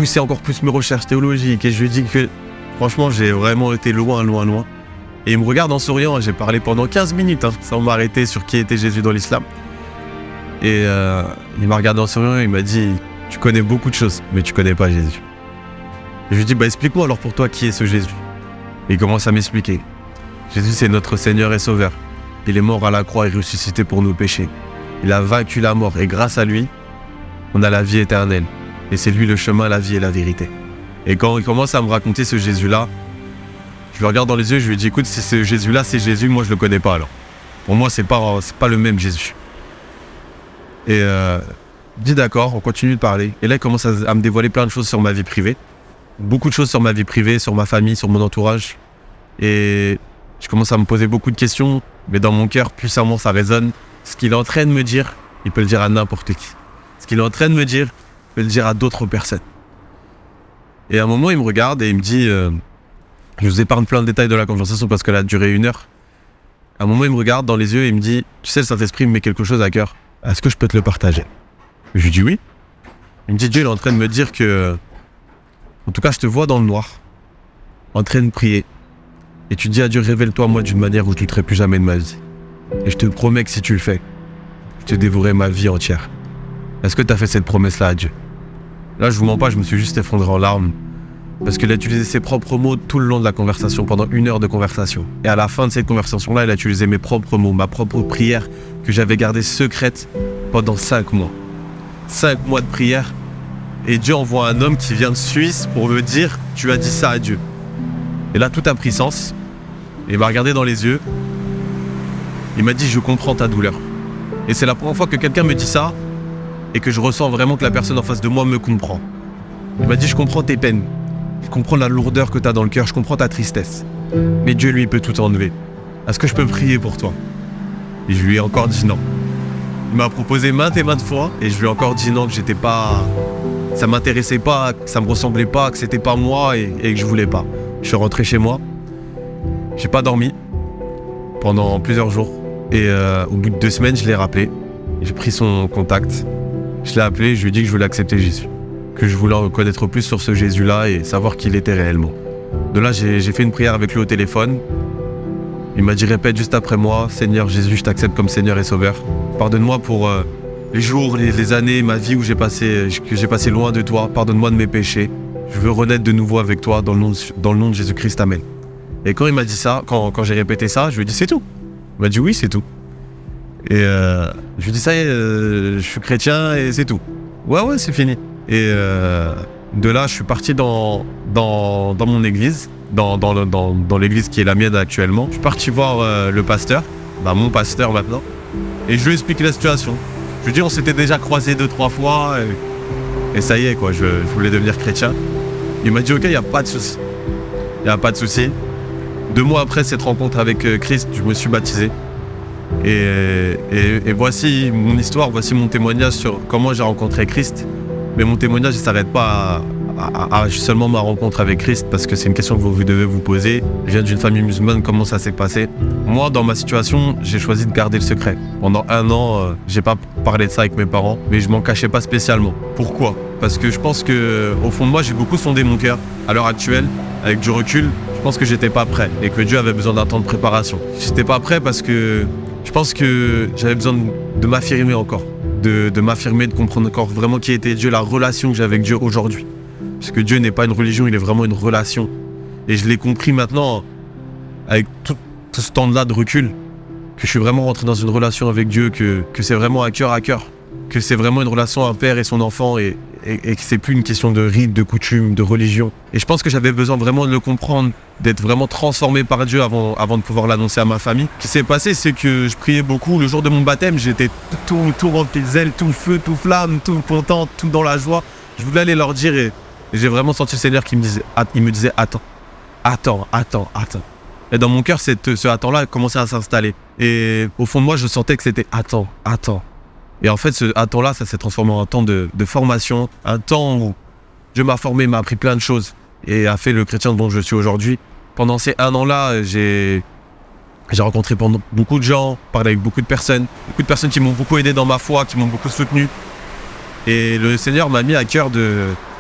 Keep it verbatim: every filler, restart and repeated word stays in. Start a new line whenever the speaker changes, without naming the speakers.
poussé encore plus mes recherches théologiques et je lui dis que franchement j'ai vraiment été loin, loin, loin. Et il me regarde en souriant, j'ai parlé pendant quinze minutes hein, sans m'arrêter sur qui était Jésus dans l'islam. Et euh, il m'a regardé en souriant et il m'a dit « Tu connais beaucoup de choses, mais tu connais pas Jésus. » Et je lui dis bah, « Explique-moi alors pour toi qui est ce Jésus. » Et il commence à m'expliquer. Jésus c'est notre Seigneur et Sauveur. Il est mort à la croix et ressuscité pour nos péchés. Il a vaincu la mort et grâce à lui, on a la vie éternelle. Et c'est lui le chemin, la vie et la vérité. Et quand il commence à me raconter ce Jésus-là, je le regarde dans les yeux, je lui dis écoute, si ce Jésus-là, c'est Jésus, moi je le connais pas alors. Pour moi, c'est pas, c'est pas le même Jésus. Et euh, je dis d'accord, on continue de parler. Et là, il commence à, à me dévoiler plein de choses sur ma vie privée. Beaucoup de choses sur ma vie privée, sur ma famille, sur mon entourage. Et je commence à me poser beaucoup de questions, mais dans mon cœur, puissamment, ça résonne. Ce qu'il est en train de me dire, il peut le dire à n'importe qui. Ce qu'il est en train de me dire, il peut le dire à d'autres personnes. Et à un moment, il me regarde et il me dit... Euh, je vous épargne plein de détails de la conversation parce qu'elle a duré une heure. À un moment, il me regarde dans les yeux et il me dit « Tu sais, le Saint-Esprit me met quelque chose à cœur. Est-ce que je peux te le partager ?» Je lui dis « Oui ». Il me dit « Dieu il est en train de me dire que... En tout cas, je te vois dans le noir, en train de prier. Et tu dis à Dieu, révèle-toi moi d'une manière où je ne douterai plus jamais de ma vie. Et je te promets que si tu le fais, je te dévorerai ma vie entière. Est-ce que tu as fait cette promesse-là à Dieu ?» Là, je vous mens pas, je me suis juste effondré en larmes. Parce qu'il a utilisé ses propres mots tout le long de la conversation, pendant une heure de conversation. Et à la fin de cette conversation-là, il a utilisé mes propres mots, ma propre prière que j'avais gardée secrète pendant cinq mois. Cinq mois de prière. Et Dieu envoie un homme qui vient de Suisse pour me dire « Tu as dit ça à Dieu ». Et là, tout a pris sens. Et il m'a regardé dans les yeux. Il m'a dit « Je comprends ta douleur ». Et c'est la première fois que quelqu'un me dit ça et que je ressens vraiment que la personne en face de moi me comprend. Il m'a dit « Je comprends tes peines. Je comprends la lourdeur que tu as dans le cœur, je comprends ta tristesse. Mais Dieu, lui, peut tout enlever. Est-ce que je peux prier pour toi ?» Et je lui ai encore dit non. Il m'a proposé maintes et maintes fois, et je lui ai encore dit non, que j'étais pas... ça m'intéressait pas, que ça me ressemblait pas, que c'était pas moi et, et que je voulais pas. Je suis rentré chez moi. J'ai pas dormi pendant plusieurs jours. Et euh, au bout de deux semaines, je l'ai rappelé. J'ai pris son contact. Je l'ai appelé, je lui ai dit que je voulais accepter Jésus. Que je voulais en connaître plus sur ce Jésus-là et savoir qui il était réellement. De là, j'ai, j'ai fait une prière avec lui au téléphone. Il m'a dit, répète juste après moi, Seigneur Jésus, je t'accepte comme Seigneur et Sauveur. Pardonne-moi pour euh, les jours, les, les années, ma vie où j'ai passé, que j'ai passé loin de toi. Pardonne-moi de mes péchés. Je veux renaître de nouveau avec toi dans le nom, dans le nom de Jésus-Christ, Amen. Et quand il m'a dit ça, quand, quand j'ai répété ça, je lui ai dit, c'est tout. Il m'a dit, oui, c'est tout. Et euh, je lui ai dit, ça y est, euh, je suis chrétien et c'est tout. Ouais, ouais, c'est fini. Et euh, de là, je suis parti dans, dans, dans mon église, dans, dans, dans, dans l'église qui est la mienne actuellement. Je suis parti voir euh, le pasteur, bah, mon pasteur maintenant, et je lui ai expliqué la situation. Je lui ai dit, on s'était déjà croisés deux, trois fois, et, et ça y est, quoi, je, je voulais devenir chrétien. Il m'a dit, ok, il n'y a pas de souci. Il n'y a pas de souci. Deux mois après cette rencontre avec euh, Christ, je me suis baptisé. Et, et, et voici mon histoire, voici mon témoignage sur comment j'ai rencontré Christ. Mais mon témoignage ne s'arrête pas à, à, à seulement ma rencontre avec Christ, parce que c'est une question que vous, vous devez vous poser. Je viens d'une famille musulmane, comment ça s'est passé? Moi, dans ma situation, j'ai choisi de garder le secret. Pendant un an, euh, j'ai pas parlé de ça avec mes parents, mais je m'en cachais pas spécialement. Pourquoi? Parce que je pense que, au fond de moi, j'ai beaucoup sondé mon cœur. À l'heure actuelle, avec du recul, je pense que j'étais pas prêt et que Dieu avait besoin d'un temps de préparation. J'étais pas prêt parce que je pense que j'avais besoin de, de m'affirmer encore. De, de m'affirmer, de comprendre encore vraiment qui était Dieu, la relation que j'ai avec Dieu aujourd'hui. Parce que Dieu n'est pas une religion, il est vraiment une relation. Et je l'ai compris maintenant, avec tout, tout ce temps-là de recul, que je suis vraiment rentré dans une relation avec Dieu, que, que c'est vraiment un cœur à cœur, que c'est vraiment une relation un père et son enfant, et, et, et que c'est plus une question de rite, de coutume, de religion. Et je pense que j'avais besoin vraiment de le comprendre, d'être vraiment transformé par Dieu avant, avant de pouvoir l'annoncer à ma famille. Ce qui s'est passé, c'est que je priais beaucoup. Le jour de mon baptême, j'étais tout, tout rempli de zèle, tout feu, tout flamme, tout content, tout dans la joie. Je voulais aller leur dire et, et j'ai vraiment senti le Seigneur qui me disait, il me disait attends, attends, attends, attends. Et dans mon cœur, cette, ce attends-là commençait à s'installer. Et au fond de moi, je sentais que c'était attends, attends. Et en fait, ce attends-là, ça s'est transformé en un temps de, de formation, un temps où Dieu m'a formé, m'a appris plein de choses et a fait le chrétien dont je suis aujourd'hui. Pendant ces un an-là, j'ai, j'ai rencontré beaucoup de gens, parlé avec beaucoup de personnes, beaucoup de personnes qui m'ont beaucoup aidé dans ma foi, qui m'ont beaucoup soutenu. Et le Seigneur m'a mis à cœur de,